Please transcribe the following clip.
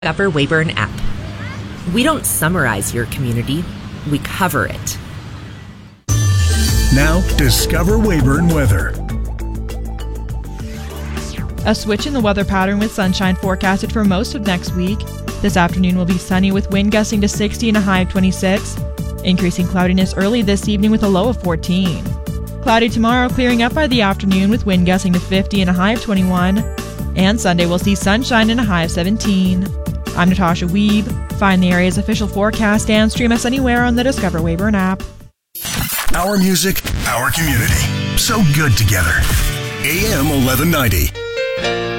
Discover Weyburn app. We don't summarize your community, we cover it. Now, Discover Weyburn weather. A switch in the weather pattern with sunshine forecasted for most of next week. This afternoon will be sunny with wind gusting to 60 and a high of 26. Increasing cloudiness early this evening with a low of 14. Cloudy tomorrow, clearing up by the afternoon with wind gusting to 50 and a high of 21. And Sunday we'll see sunshine and a high of 17. I'm Natasha Wiebe. Find the area's official forecast and stream us anywhere on the Discover Weyburn app. Our music, our community. So good together. AM 1190.